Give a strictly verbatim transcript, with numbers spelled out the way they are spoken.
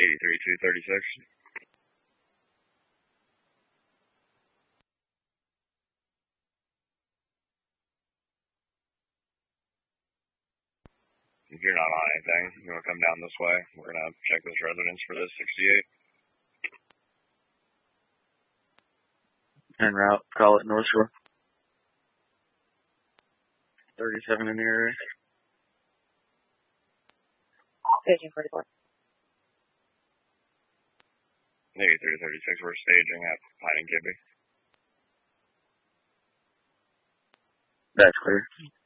eighty-three two thirty-six. If you're not on anything, you want to come down this way? We're going to check this residence for this sixty-eight. En route, call it North Shore. thirty-seven in the area. Staging forty-four. eighty-three thirty-six, we're staging at Pine and Kibbe. That's clear.